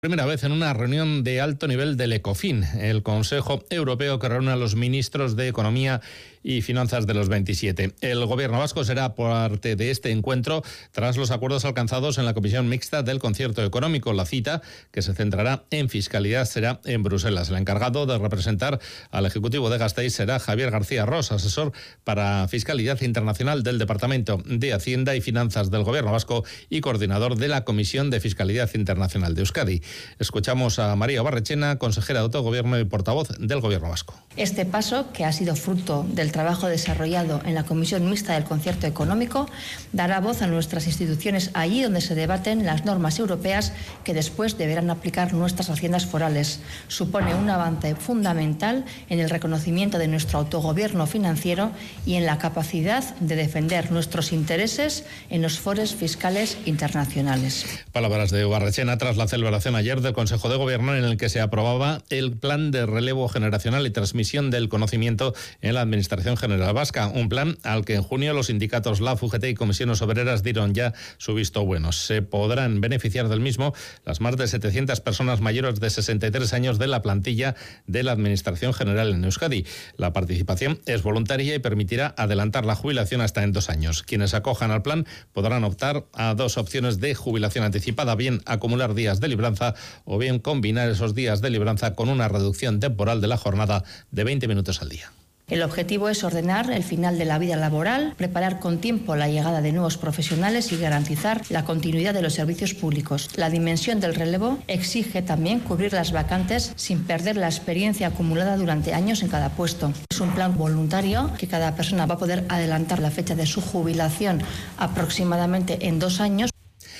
Primera vez en una reunión de alto nivel del ECOFIN, el Consejo Europeo que reúne a los ministros de Economía y Finanzas de los 27. El Gobierno vasco será parte de este encuentro tras los acuerdos alcanzados en la Comisión Mixta del Concierto Económico. La cita, que se centrará en fiscalidad, será en Bruselas. El encargado de representar al Ejecutivo de Gasteiz será Javier García Ros, asesor para Fiscalidad Internacional del Departamento de Hacienda y Finanzas del Gobierno vasco y coordinador de la Comisión de Fiscalidad Internacional de Euskadi. Escuchamos a María Barrechena, consejera de Autogobierno y portavoz del Gobierno vasco. Este paso, que ha sido fruto del trabajo desarrollado en la Comisión Mixta del Concierto Económico, dará voz a nuestras instituciones allí donde se debaten las normas europeas que después deberán aplicar nuestras haciendas forales. Supone un avance fundamental en el reconocimiento de nuestro autogobierno financiero y en la capacidad de defender nuestros intereses en los foros fiscales internacionales. Palabras de Barrechena tras la celebración ayer del Consejo de Gobierno en el que se aprobaba el plan de relevo generacional y transmisión del conocimiento en la Administración General Vasca, un plan al que en junio los sindicatos LAF, UGT y Comisiones Obreras dieron ya su visto bueno. Se podrán beneficiar del mismo las más de 700 personas mayores de 63 años de la plantilla de la Administración General en Euskadi. La participación es voluntaria y permitirá adelantar la jubilación hasta en 2 años. Quienes acojan al plan podrán optar a 2 opciones de jubilación anticipada, bien acumular días de libranza o bien combinar esos días de libranza con una reducción temporal de la jornada de 20 minutos al día. El objetivo es ordenar el final de la vida laboral, preparar con tiempo la llegada de nuevos profesionales y garantizar la continuidad de los servicios públicos. La dimensión del relevo exige también cubrir las vacantes sin perder la experiencia acumulada durante años en cada puesto. Es un plan voluntario que cada persona va a poder adelantar la fecha de su jubilación aproximadamente en 2 años.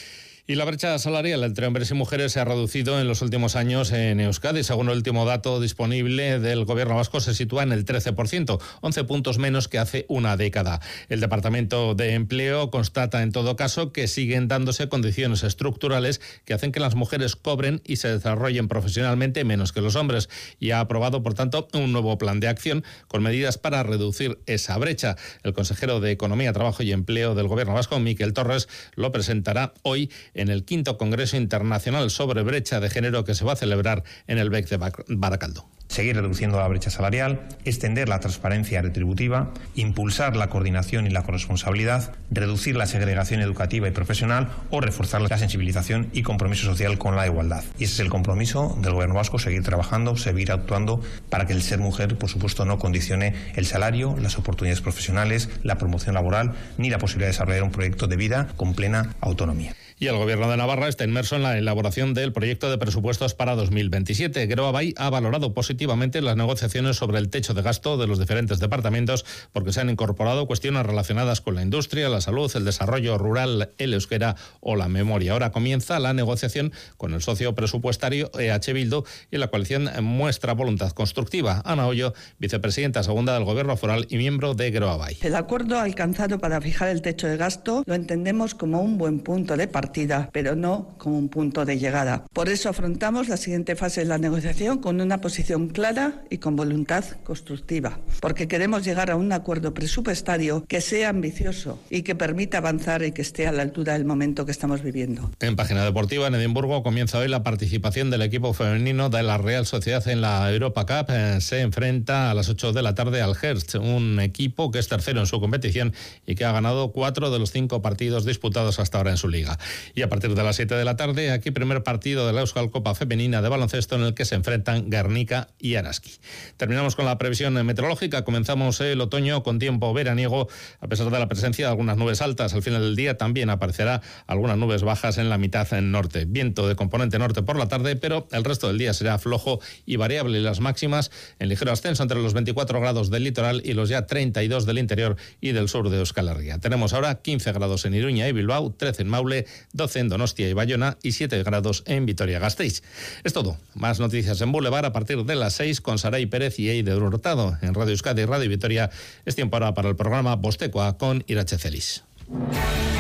Y la brecha salarial entre hombres y mujeres se ha reducido en los últimos años en Euskadi. Según el último dato disponible del Gobierno vasco, se sitúa en el 13%, 11 puntos menos que hace una década. El Departamento de Empleo constata en todo caso que siguen dándose condiciones estructurales que hacen que las mujeres cobren y se desarrollen profesionalmente menos que los hombres, y ha aprobado, por tanto, un nuevo plan de acción con medidas para reducir esa brecha. El consejero de Economía, Trabajo y Empleo del Gobierno vasco, Miquel Torres, lo presentará hoy en el 5º Congreso Internacional sobre Brecha de Género que se va a celebrar en el BEC de Baracaldo. Seguir reduciendo la brecha salarial, extender la transparencia retributiva, impulsar la coordinación y la corresponsabilidad, reducir la segregación educativa y profesional o reforzar la sensibilización y compromiso social con la igualdad. Y ese es el compromiso del Gobierno vasco, seguir trabajando, seguir actuando para que el ser mujer, por supuesto, no condicione el salario, las oportunidades profesionales, la promoción laboral ni la posibilidad de desarrollar un proyecto de vida con plena autonomía. Y el Gobierno de Navarra está inmerso en la elaboración del proyecto de presupuestos para 2027. Geroa Bai ha valorado positivamente las negociaciones sobre el techo de gasto de los diferentes departamentos porque se han incorporado cuestiones relacionadas con la industria, la salud, el desarrollo rural, el euskera o la memoria. Ahora comienza la negociación con el socio presupuestario EH Bildu y la coalición muestra voluntad constructiva. Ana Hoyo, vicepresidenta segunda del Gobierno foral y miembro de Geroa Bai. El acuerdo alcanzado para fijar el techo de gasto lo entendemos como un buen punto de partida, pero no como un punto de llegada. Por eso afrontamos la siguiente fase de la negociación con una posición clara y con voluntad constructiva, porque queremos llegar a un acuerdo presupuestario que sea ambicioso y que permita avanzar y que esté a la altura del momento que estamos viviendo. En página deportiva, en Edimburgo comienza hoy la participación del equipo femenino de la Real Sociedad en la Europa Cup. Se enfrenta a las 8 de la tarde al Hertz, un equipo que es tercero en su competición y que ha ganado 4 de los 5 partidos disputados hasta ahora en su liga. Y a partir de las 7 de la tarde, aquí primer partido de la Euskal Copa Femenina de baloncesto en el que se enfrentan Guernica y Araski. Terminamos con la previsión meteorológica. Comenzamos el otoño con tiempo veraniego, a pesar de la presencia de algunas nubes altas. Al final del día también aparecerá algunas nubes bajas en la mitad norte. Viento de componente norte por la tarde, pero el resto del día será flojo y variable. Las máximas en ligero ascenso entre los 24 grados del litoral y los ya 32 del interior y del sur de Euskal Herria. Tenemos ahora 15 grados en Iruña y Bilbao, 13 en Maule, 12 en Donostia y Bayona y 7 grados en Vitoria-Gasteiz. Es todo. Más noticias en Boulevard a partir de las 6 con Saray Pérez y Eider Hurtado. En Radio Euskadi y Radio Vitoria es tiempo ahora para el programa Bostekoa con Irache Celis.